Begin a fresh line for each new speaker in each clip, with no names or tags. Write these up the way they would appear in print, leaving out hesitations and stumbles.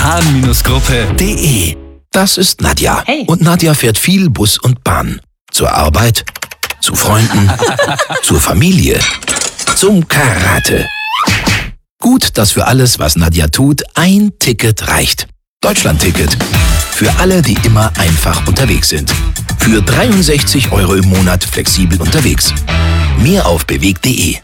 hahn-gruppe.de. Das ist Nadja.
Hey.
Und Nadja fährt viel Bus und Bahn. Zur Arbeit, zu Freunden, zur Familie, zum Karate. Gut, dass für alles, was Nadja tut, ein Ticket reicht. Deutschland-Ticket. Für alle, die immer einfach unterwegs sind. Für 63 € im Monat flexibel unterwegs. Mehr auf bewegt.de.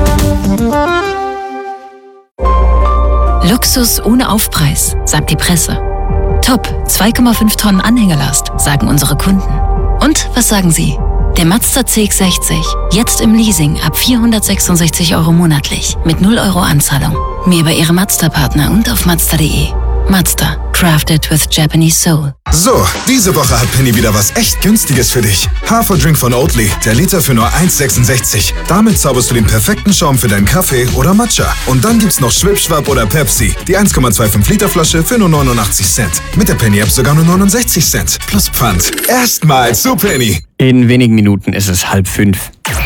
Luxus ohne Aufpreis, sagt die Presse. Top, 2,5 Tonnen Anhängelast, sagen unsere Kunden. Und was sagen Sie? Der Mazda CX-60, jetzt im Leasing ab 466 € monatlich, mit 0 € Anzahlung. Mehr über Ihre Mazda-Partner und auf Mazda.de. Mazda, crafted with Japanese soul.
So, diese Woche hat Penny wieder was echt Günstiges für dich. Haferdrink von Oatly, der Liter für nur 1,66. Damit zauberst du den perfekten Schaum für deinen Kaffee oder Matcha. Und dann gibt's noch Schwipschwap oder Pepsi, die 1,25 Liter Flasche für nur 89 Cent. Mit der Penny App sogar nur 69 Cent. Plus Pfand. Erstmal zu Penny.
In wenigen Minuten ist es 4:30.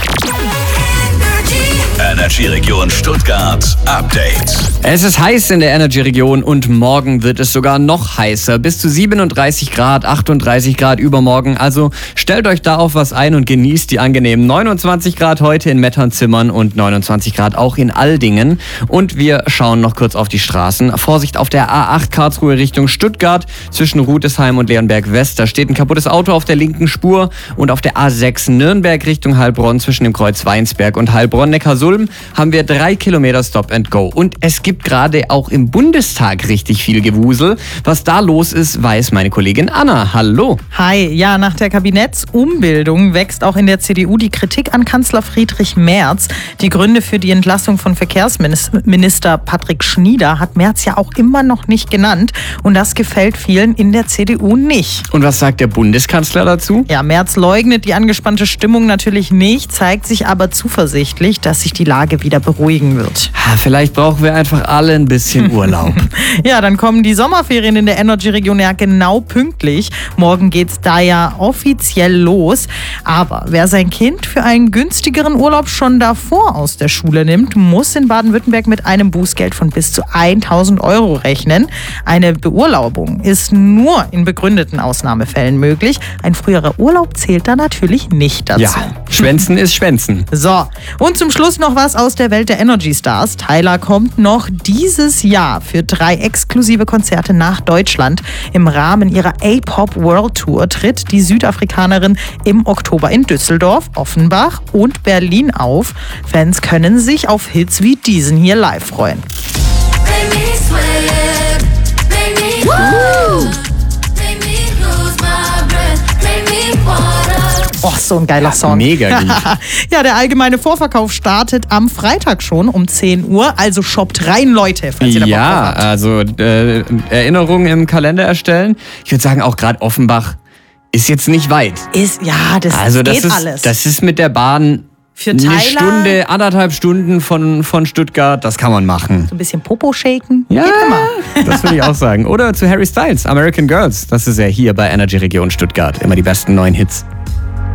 Energy-Region Stuttgart Update.
Es ist heiß in der Energy-Region und morgen wird es sogar noch heißer. Bis zu 37 Grad, 38 Grad übermorgen. Also stellt euch da auf was ein und genießt die angenehmen 29 Grad heute in Metternzimmern und 29 Grad auch in Aldingen. Und wir schauen noch kurz auf die Straßen. Vorsicht auf der A8 Karlsruhe Richtung Stuttgart zwischen Rudesheim und Leonberg West. Da steht ein kaputtes Auto auf der linken Spur. Und auf der A6 Nürnberg Richtung Heilbronn zwischen dem Kreuz Weinsberg und Heilbronn-Neckarsulm haben wir 3 Kilometer Stop and Go. Und es gibt gerade auch im Bundestag richtig viel Gewusel. Was da los ist, weiß meine Kollegin Anna. Hallo.
Hi, ja, nach der Kabinettsumbildung wächst auch in der CDU die Kritik an Kanzler Friedrich Merz. Die Gründe für die Entlassung von Verkehrsminister Patrick Schnieder hat Merz ja auch immer noch nicht genannt. Und das gefällt vielen in der CDU nicht.
Und was sagt der Bundeskanzler dazu?
Ja, Merz leugnet die angespannte Stimmung natürlich nicht, zeigt sich aber zuversichtlich, dass sich die Lage wieder beruhigen wird.
Vielleicht brauchen wir einfach alle ein bisschen Urlaub.
Ja, dann kommen die Sommerferien in der Energy-Region ja genau pünktlich. Morgen geht's da ja offiziell los. Aber wer sein Kind für einen günstigeren Urlaub schon davor aus der Schule nimmt, muss in Baden-Württemberg mit einem Bußgeld von bis zu 1.000 € rechnen. Eine Beurlaubung ist nur in begründeten Ausnahmefällen möglich. Ein früherer Urlaub zählt da natürlich nicht dazu.
Ja, Schwänzen ist Schwänzen.
So, und zum Schluss noch was aus der Welt der Energy Stars. Tyla kommt noch dieses Jahr für 3 exklusive Konzerte nach Deutschland. Im Rahmen ihrer A-Pop World Tour tritt die Südafrikanerin im Oktober in Düsseldorf, Offenbach und Berlin auf. Fans können sich auf Hits wie diesen hier live freuen. Oh, so ein geiler Song.
Mega gut.
Ja, der allgemeine Vorverkauf startet am Freitag schon um 10 Uhr. Also shoppt rein, Leute, falls ihr da Bock drauf habt.
Also Erinnerungen im Kalender erstellen. Ich würde sagen, auch gerade Offenbach ist jetzt nicht weit.
Das geht alles.
Das ist mit der Bahn
Für
eine
Tyler
Stunde, 1,5 Stunden von Stuttgart. Das kann man machen.
so ein bisschen Popo shaken.
Ja,
Geht immer.
das würde ich auch sagen. Oder zu Harry Styles, American Girls. Das ist ja hier bei Energy Region Stuttgart. Immer die besten neuen Hits.